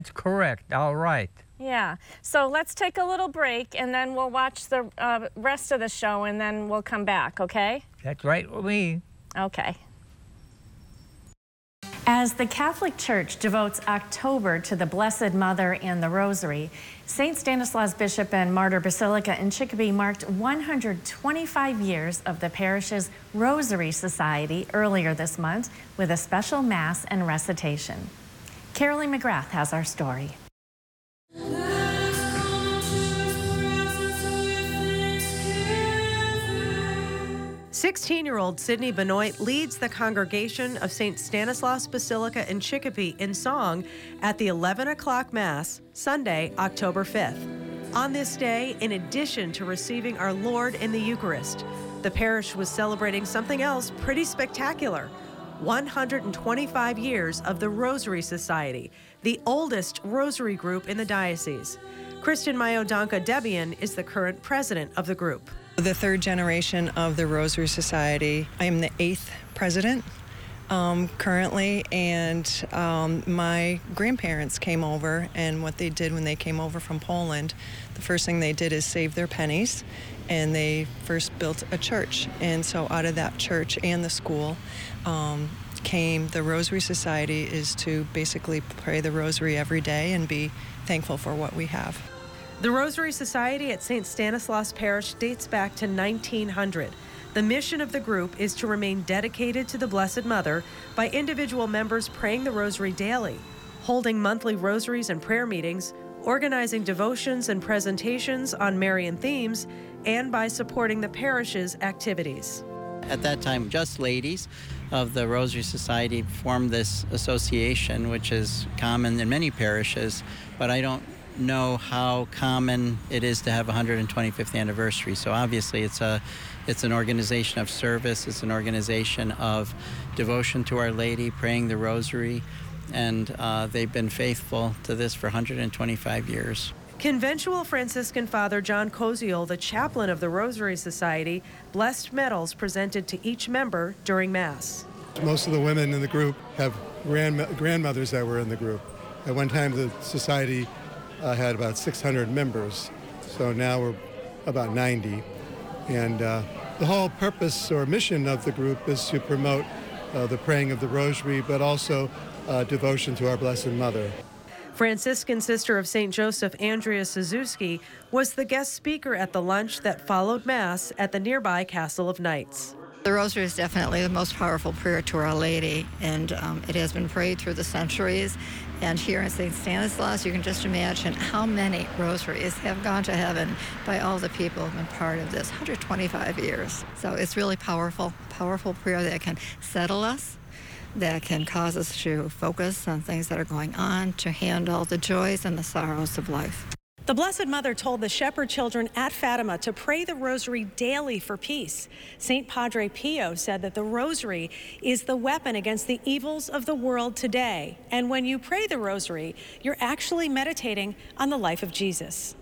That's correct. All right. Yeah. So let's take a little break, and then we'll watch the rest of the show, and then we'll come back, okay? That's right with me. Okay. As the Catholic Church devotes October to the Blessed Mother and the Rosary, St. Stanislaus Bishop and Martyr Basilica in Chicopee marked 125 years of the parish's Rosary Society earlier this month with a special Mass and recitation. Carolee McGrath has our story. 16-year-old Sydney Benoit leads the congregation of St. Stanislaus Basilica in Chicopee in song at the 11 o'clock Mass, Sunday, October 5th. On this day, in addition to receiving our Lord in the Eucharist, the parish was celebrating something else pretty spectacular: 125 years of the Rosary Society, the oldest rosary group in the diocese. Kristen Mayodonka Debian is the current president of the group. The third generation of the Rosary Society. I am the 8th president currently, and my grandparents came over, and what they did when they came over from Poland, the first thing they did is save their pennies, and they first built a church. And so out of that church and the school came the Rosary Society, is to basically pray the rosary every day and be thankful for what we have. The Rosary Society at St. Stanislaus Parish dates back to 1900. The mission of the group is to remain dedicated to the Blessed Mother by individual members praying the rosary daily, holding monthly rosaries and prayer meetings, organizing devotions and presentations on Marian themes, and by supporting the parish's activities. At that time, just ladies of the Rosary Society formed this association, which is common in many parishes, but I don't know how common it is to have a 125th anniversary. So obviously it's an organization of service, it's an organization of devotion to Our Lady, praying the rosary, and they've been faithful to this for 125 years. Conventual Franciscan Father John Koziol, the chaplain of the Rosary Society, blessed medals presented to each member during Mass. Most of the women in the group have grandmothers that were in the group. At one time, the society had about 600 members, so now we're about 90. And the whole purpose or mission of the group is to promote the praying of the rosary, but also devotion to our Blessed Mother. Franciscan Sister of St. Joseph, Andrea Suzuki, was the guest speaker at the lunch that followed Mass at the nearby Castle of Knights. The Rosary is definitely the most powerful prayer to Our Lady, and it has been prayed through the centuries. And here in St. Stanislaus, you can just imagine how many rosaries have gone to heaven by all the people who have been part of this 125 years. So it's really powerful prayer that can settle us, that can cause us to focus on things that are going on, to handle the joys and the sorrows of life. The Blessed Mother told the shepherd children at Fatima to pray the rosary daily for peace. St. Padre Pio said that the rosary is the weapon against the evils of the world today. And when you pray the rosary, you're actually meditating on the life of Jesus.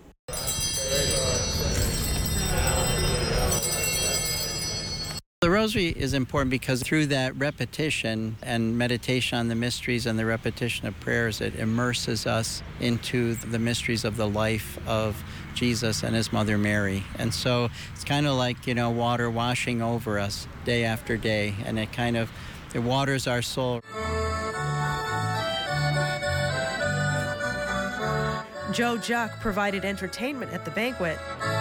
The rosary is important because through that repetition and meditation on the mysteries and the repetition of prayers, it immerses us into the mysteries of the life of Jesus and his mother Mary. And so it's kind of like, water washing over us day after day, and it waters our soul. Joe Juck provided entertainment at the banquet.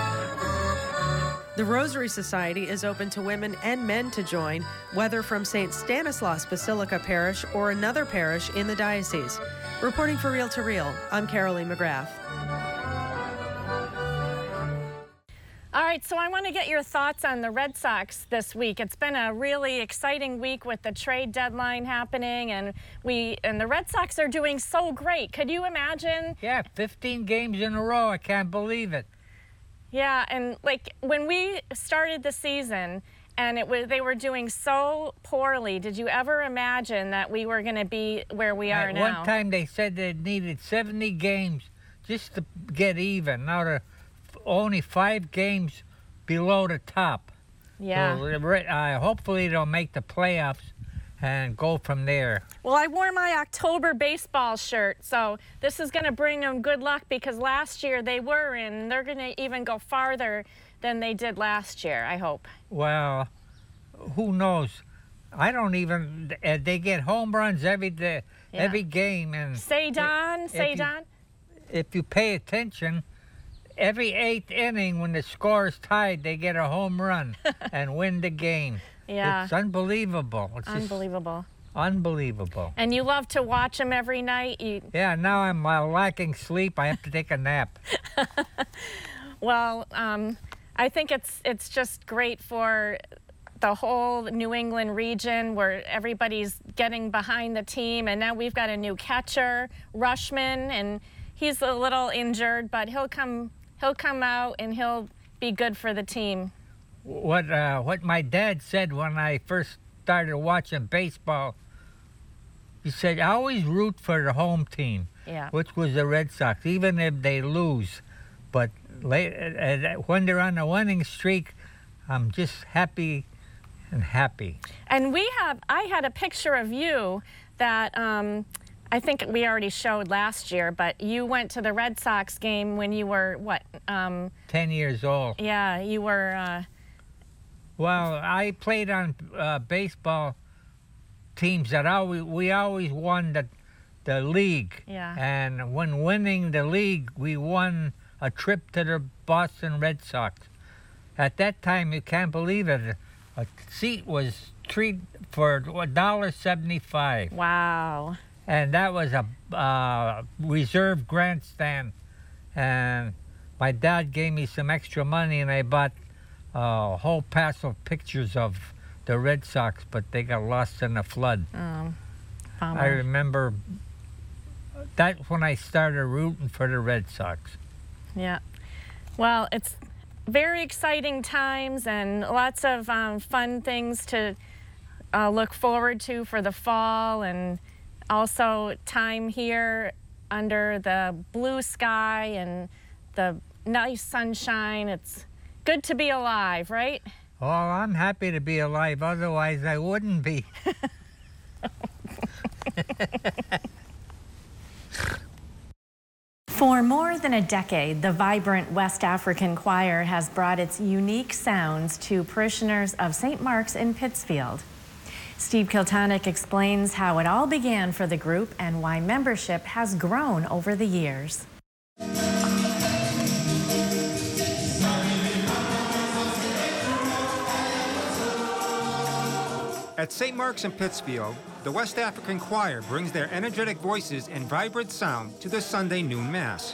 The Rosary Society is open to women and men to join, whether from St. Stanislaus Basilica Parish or another parish in the diocese. Reporting for Reel to Reel, I'm Carolee McGrath. All right, so I want to get your thoughts on the Red Sox this week. It's been a really exciting week with the trade deadline happening, and the Red Sox are doing so great. Could you imagine? Yeah, 15 games in a row. I can't believe it. Yeah, and when we started the season and they were doing so poorly, did you ever imagine that we were going to be where we are now? At one time they said they needed 70 games just to get even. Now they're only 5 games below the top. Yeah. So, hopefully they'll make the playoffs and go from there. Well, I wore my October baseball shirt, so this is going to bring them good luck because last year they were in, and they're going to even go farther than they did last year, I hope. Well, who knows? I don't even, they get home runs every day, every game. And Say Don, say Don. If you pay attention, every 8th inning when the score is tied, they get a home run and win the game. Yeah. It's unbelievable. It's Unbelievable. Unbelievable. And you love to watch them every night? Yeah, now I'm lacking sleep. I have to take a nap. Well, I think it's just great for the whole New England region where everybody's getting behind the team, and now we've got a new catcher, Rushman, and he's a little injured, but he'll come out and he'll be good for the team. What my dad said when I first started watching baseball, he said, I always root for the home team, which was the Red Sox, even if they lose. But when they're on a winning streak, I'm just happy and happy. And I had a picture of you that I think we already showed last year, but you went to the Red Sox game when you were, what? 10 years old. Yeah, you were... Well, I played on baseball teams that we always won the league. Yeah. And when winning the league, we won a trip to the Boston Red Sox. At that time, you can't believe it, a seat was for $1.75. Wow. And that was a reserved grandstand. And my dad gave me some extra money, and I bought a whole pass of pictures of the Red Sox, but they got lost in a flood. Oh, I remember that's when I started rooting for the Red Sox. Yeah. Well, it's very exciting times and lots of fun things to look forward to for the fall, and also time here under the blue sky and the nice sunshine. It's good to be alive, right? Oh, I'm happy to be alive. Otherwise, I wouldn't be. For more than a decade, the vibrant West African Choir has brought its unique sounds to parishioners of St. Mark's in Pittsfield. Steve Kiltonick explains how it all began for the group and why membership has grown over the years. At St. Mark's in Pittsfield, the West African Choir brings their energetic voices and vibrant sound to the Sunday noon Mass.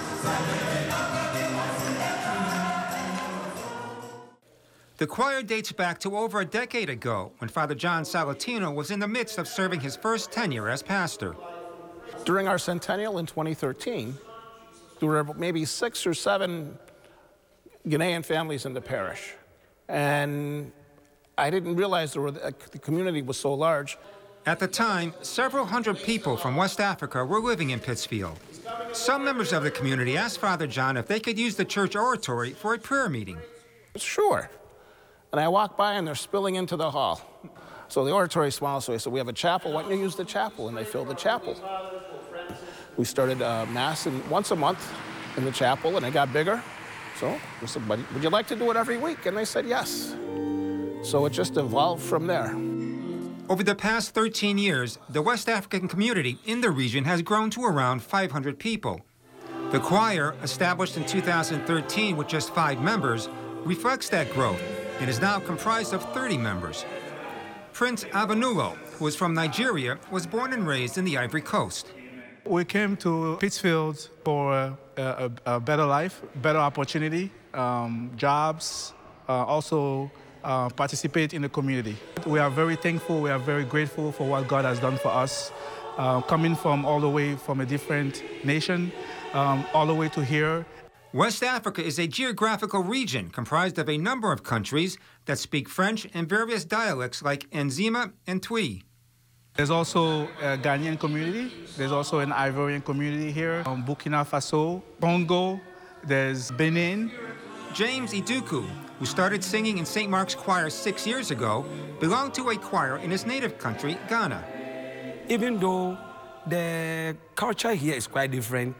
The choir dates back to over a decade ago when Father John Salatino was in the midst of serving his first tenure as pastor. During our centennial in 2013, there were maybe 6 or 7 Ghanaian families in the parish. And I didn't realize the community was so large. At the time, several hundred people from West Africa were living in Pittsfield. Some members of the community asked Father John if they could use the church oratory for a prayer meeting. Sure. And I walked by and they're spilling into the hall. So the oratory smiled, so I said, we have a chapel, why don't you use the chapel? And they filled the chapel. We started Mass once a month in the chapel, and it got bigger. So we said, would you like to do it every week? And they said yes. So it just evolved from there. Over the past 13 years, the West African community in the region has grown to around 500 people. The choir, established in 2013 with just 5 members, reflects that growth and is now comprised of 30 members. Prince Abanulo, who is from Nigeria, was born and raised in the Ivory Coast. We came to Pittsfield for a better life, better opportunity, jobs, also participate in the community. We are very thankful, we are very grateful for what God has done for us, coming from all the way from a different nation, all the way to here. West Africa is a geographical region comprised of a number of countries that speak French and various dialects like Nzima and Twi. There's also a Ghanaian community, there's also an Ivorian community here, Burkina Faso, Congo, there's Benin, James Iduku, who started singing in St. Mark's Choir 6 years ago, belonged to a choir in his native country, Ghana. Even though the culture here is quite different,